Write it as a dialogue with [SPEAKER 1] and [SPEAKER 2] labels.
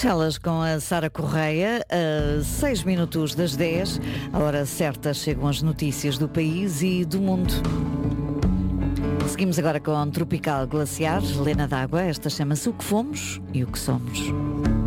[SPEAKER 1] Elas com a Sara Correia, a 6 minutos das 10, a hora certa chegam as notícias do país e do mundo. Seguimos agora com Tropical Glaciar, Lena d'Água. Esta chama-se O que Fomos e o que Somos.